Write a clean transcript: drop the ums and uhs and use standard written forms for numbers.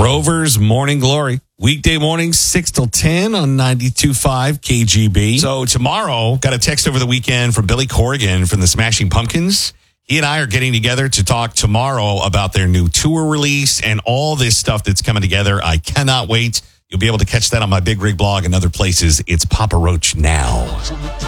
Rover's Morning Glory. Weekday mornings, 6 till 10 on 92.5 KGB. So tomorrow, got a text over the weekend from Billy Corrigan from the Smashing Pumpkins. He and I are getting together to talk tomorrow about their new tour release and all this stuff that's coming together. I cannot wait. You'll be able to catch that on my Big Rig blog and other places. It's Papa Roach Now.